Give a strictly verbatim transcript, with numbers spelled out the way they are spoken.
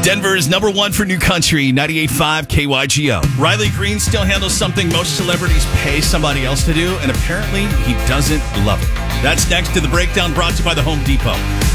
Denver's number one for new country, ninety-eight point five K Y G O. Riley Green still handles something most celebrities pay somebody else to do, and apparently he doesn't love it. That's next to the breakdown brought to you by the Home Depot.